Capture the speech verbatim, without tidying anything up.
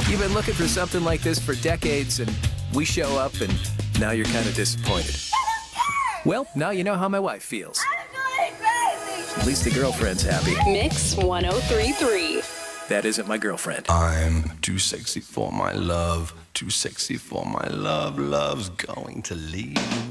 You've been looking for something like this for decades, and we show up, and now you're kind of disappointed. Well, now you know how my wife feels. At least the girlfriend's happy. Mix one oh three point three. That isn't my girlfriend. I'm too sexy for my love, too sexy for my love. Love's going to leave.